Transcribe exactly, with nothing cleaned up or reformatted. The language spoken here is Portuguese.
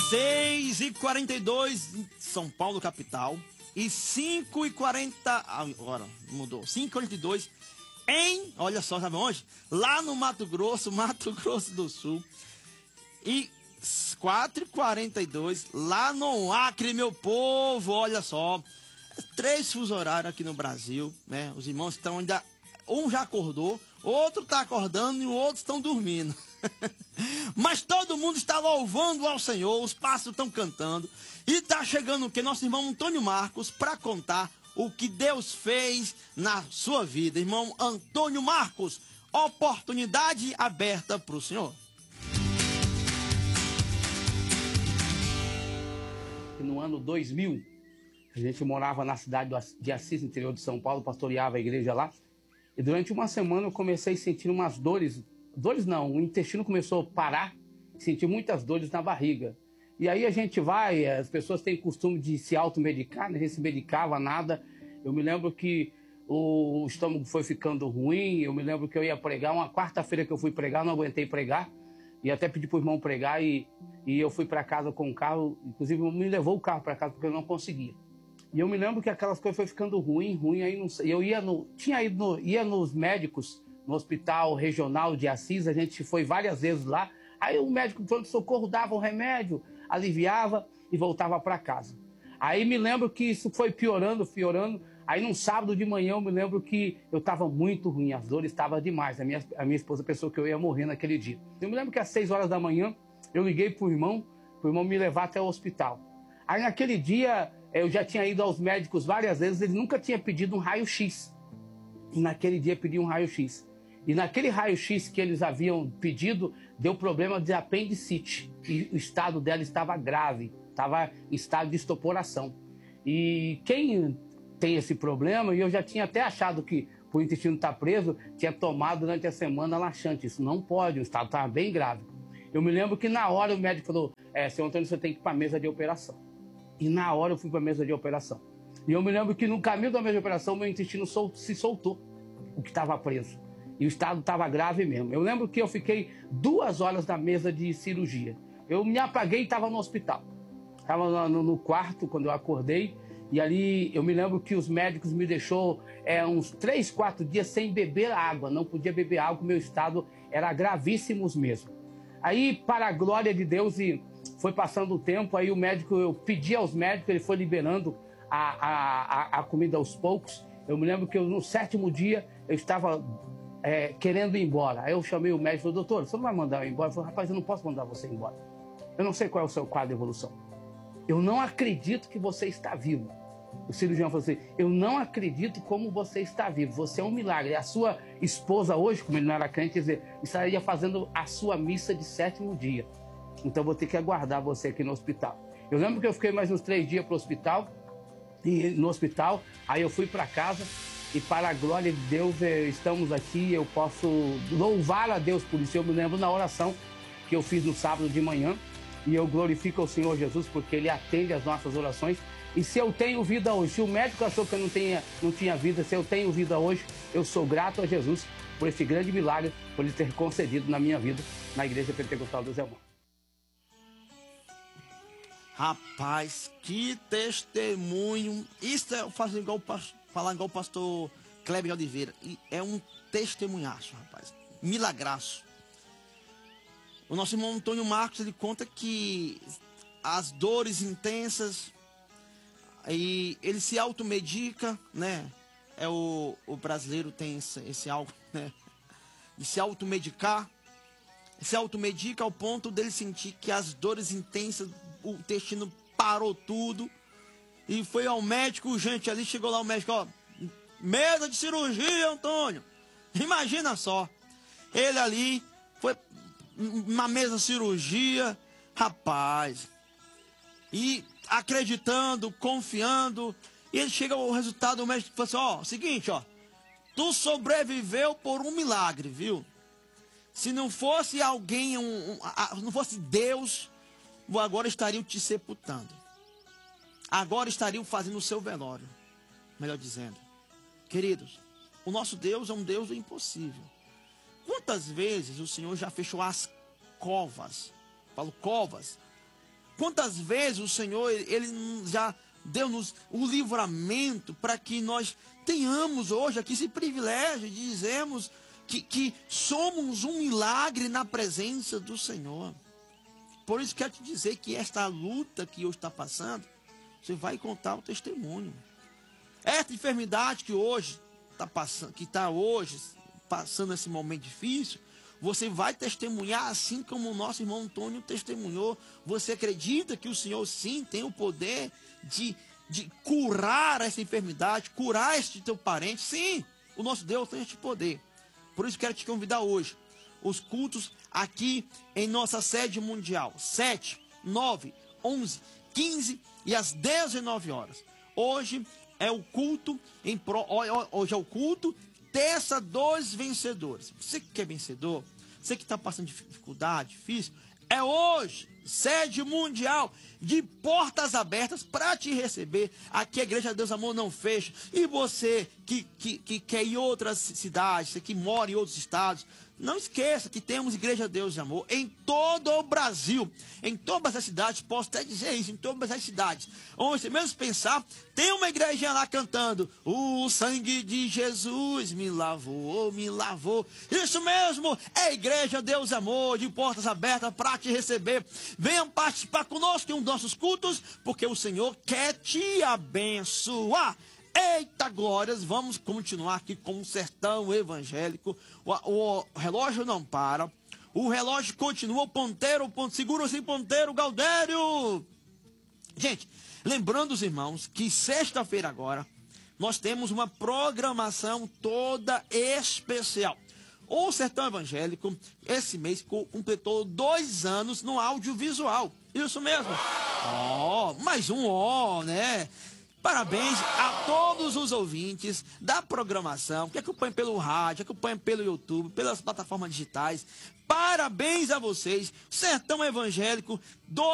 seis e quarenta e dois em São Paulo, capital. E cinco e quarenta... Agora, mudou. cinco e quarenta e dois em... Olha só, sabe onde? Lá no Mato Grosso, Mato Grosso do Sul. E quatro e quarenta e dois lá no Acre, meu povo. Olha só. Três fusos horários aqui no Brasil, né? Os irmãos estão ainda... Um já acordou, outro está acordando e o outro estão dormindo. Mas todo mundo está louvando ao Senhor, os pássaros estão cantando. E está chegando o que? Nosso irmão Antônio Marcos para contar o que Deus fez na sua vida. Irmão Antônio Marcos, oportunidade aberta para o Senhor. No ano dois mil, a gente morava na cidade de Assis, interior de São Paulo, pastoreava a igreja lá. E durante uma semana eu comecei a sentir umas dores, dores não, o intestino começou a parar, senti muitas dores na barriga. E aí a gente vai, as pessoas têm costume de se automedicar, ninguém se medicava, nada. Eu me lembro que o estômago foi ficando ruim, eu me lembro que eu ia pregar, uma quarta-feira que eu fui pregar, não aguentei pregar, e até pedi para o irmão pregar, e, e eu fui para casa com o carro, inclusive me levou o carro para casa porque eu não conseguia. E eu me lembro que aquelas coisas foi ficando ruim, ruim, aí não, eu ia no, tinha ido no, ia nos médicos, no hospital regional de Assis, a gente foi várias vezes lá, aí o médico de pronto-socorro dava um remédio, aliviava e voltava para casa. Aí me lembro que isso foi piorando, piorando, aí num sábado de manhã eu me lembro que eu estava muito ruim, as dores estavam demais, a minha, a minha esposa pensou que eu ia morrer naquele dia. Eu me lembro que às seis horas da manhã eu liguei para o irmão, para o irmão me levar até o hospital. Aí naquele dia... Eu já tinha ido aos médicos várias vezes, ele nunca tinha pedido um raio-x. E naquele dia pedi um raio-x. E naquele raio-x que eles haviam pedido, deu problema de apendicite. E o estado dela estava grave, estava em estado de estoporação. E quem tem esse problema, e eu já tinha até achado que por o intestino estar preso, tinha tomado durante a semana laxante. Isso não pode, o estado estava bem grave. Eu me lembro que na hora o médico falou, é, seu Antônio, você tem que ir para a mesa de operação. E na hora eu fui para a mesa de operação. E eu me lembro que no caminho da mesa de operação, meu intestino sol, se soltou, o que estava preso. E o estado estava grave mesmo. Eu lembro que eu fiquei duas horas na mesa de cirurgia. Eu me apaguei e estava no hospital. Estava no, no quarto quando eu acordei. E ali eu me lembro que os médicos me deixou é, uns três, quatro dias sem beber água. Não podia beber água, meu estado era gravíssimo mesmo. Aí, para a glória de Deus, e foi passando o tempo, aí o médico, eu pedi aos médicos, ele foi liberando a, a, a comida aos poucos. Eu me lembro que eu, no sétimo dia eu estava é, querendo ir embora. Aí eu chamei o médico e falei, doutor, você não vai mandar eu embora? Eu falei, rapaz, eu não posso mandar você embora. Eu não sei qual é o seu quadro de evolução. Eu não acredito que você está vivo. O cirurgião falou assim, eu não acredito como você está vivo, você é um milagre. A sua esposa hoje, como ele não era crente, quer dizer, estaria fazendo a sua missa de sétimo dia. Então vou ter que aguardar você aqui no hospital. Eu lembro que eu fiquei mais uns três dias para o hospital, e no hospital, aí eu fui para casa, e para a glória de Deus, estamos aqui, eu posso louvar a Deus por isso. Eu me lembro na oração que eu fiz no sábado de manhã, e eu glorifico ao Senhor Jesus, porque Ele atende as nossas orações. E se eu tenho vida hoje, se o médico achou que eu não, tenha, não tinha vida, se eu tenho vida hoje, eu sou grato a Jesus por esse grande milagre, por Ele ter concedido na minha vida, na Igreja Pentecostal dos Irmãos. Rapaz, que testemunho. Isso é fazer igual, falar igual o pastor Kleber de Oliveira. É um testemunhaço, rapaz. Milagraço. O nosso irmão Antônio Marcos, ele conta que as dores intensas, e ele se automedica, né? É o, o brasileiro tem esse, esse algo, né? De se automedicar. Se automedica ao ponto dele sentir que as dores intensas, o intestino parou tudo. E foi ao médico, gente, ali chegou lá o médico, ó, mesa de cirurgia, Antônio. Imagina só. Ele ali, foi uma mesa de cirurgia, rapaz. E acreditando, confiando. E ele chega ao resultado, o médico fala assim, ó, seguinte, ó. Tu sobreviveu por um milagre, viu? Se não fosse alguém, um, um, a, não fosse Deus, agora estariam te sepultando. Agora estariam fazendo o seu velório. Melhor dizendo. Queridos, o nosso Deus é um Deus do impossível. Quantas vezes o Senhor já fechou as covas? Falo covas. Quantas vezes o Senhor, Ele já deu-nos o livramento para que nós tenhamos hoje aqui esse privilégio de dizermos que, que somos um milagre na presença do Senhor. Por isso quero te dizer que esta luta que hoje está passando, você vai contar o testemunho. Esta enfermidade que hoje está passando, que está hoje passando esse momento difícil, você vai testemunhar assim como o nosso irmão Antônio testemunhou. Você acredita que o Senhor sim tem o poder de, de curar essa enfermidade, curar este teu parente? Sim, o nosso Deus tem este poder. Por isso quero te convidar hoje. Os cultos aqui em nossa sede mundial. sete, nove, onze, quinze e às dezenove horas. Hoje é o culto em pro, hoje é o culto Terça dos Vencedores. Você que é vencedor, você que está passando dificuldade, difícil, é hoje, sede mundial, de portas abertas para te receber. Aqui a Igreja Deus Amor não fecha. E você que, que, que quer ir em outras cidades, você que mora em outros estados, não esqueça que temos Igreja Deus de Amor em todo o Brasil, em todas as cidades, posso até dizer isso, em todas as cidades. Onde você mesmo pensar, tem uma igrejinha lá cantando: o sangue de Jesus me lavou, me lavou. Isso mesmo, é Igreja Deus de Amor, de portas abertas para te receber. Venham participar conosco em um dos nossos cultos, porque o Senhor quer te abençoar. Eita glórias, vamos continuar aqui com o sertão evangélico. O, o, o relógio não para, o relógio continua, o ponteiro, o ponto, segura-se em ponteiro, Galdério. Gente, lembrando os irmãos que sexta-feira agora nós temos uma programação toda especial. O Sertão Evangélico, esse mês, completou dois anos no audiovisual. Isso mesmo. Ó, oh, mais um ó, oh, né? Parabéns a todos os ouvintes da programação, que acompanham pelo rádio, acompanham pelo YouTube, pelas plataformas digitais. Parabéns a vocês, Sertão Evangélico.